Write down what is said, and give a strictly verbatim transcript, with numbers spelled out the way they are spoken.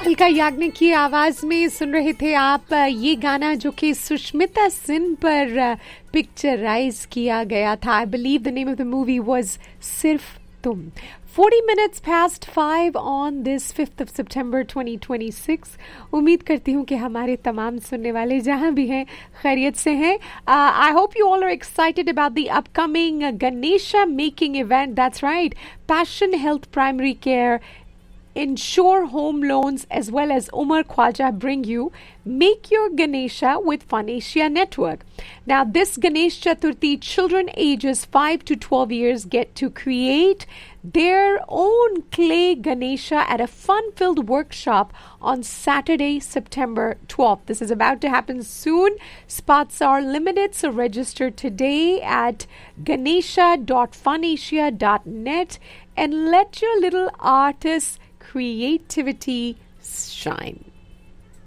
अलका याग्निक की आवाज में सुन रहे थे आप ये गाना जो कि सुष्मिता सिन पर पिक्चराइज किया गया था. I believe the name of the movie was सिर्फ तुम. forty minutes past five on this fifth of September twenty twenty-six. उम्मीद करती हूँ कि हमारे तमाम सुनने वाले जहाँ भी हैं खैरियत से हैं. uh, I hope you all are excited about the upcoming uh, Ganesha making event. That's right. Passion Health Primary Care, Insure Home Loans, as well as Umar Khwaja bring you Make Your Ganesha with Phonesia Network. Now, this Ganesh Chaturthi, children ages five to twelve years get to create their own clay Ganesha at a fun-filled workshop on Saturday, September twelfth. This is about to happen soon. Spots are limited, so register today at ganesha dot phonesia dot net and let your little artist creativity shine.